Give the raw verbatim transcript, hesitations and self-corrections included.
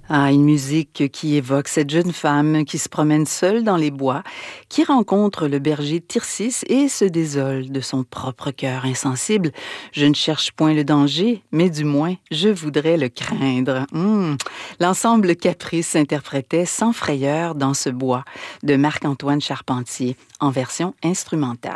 Ah, une musique qui évoque cette jeune femme qui se promène seule dans les bois, qui rencontre le berger Tircis et se désole de son propre cœur insensible. Je ne cherche point le danger, mais du moins, je voudrais le craindre. Hum. L'ensemble Caprice s'interprétait sans frayeur dans ce bois de Marc-Antoine Charpentier en version instrumentale.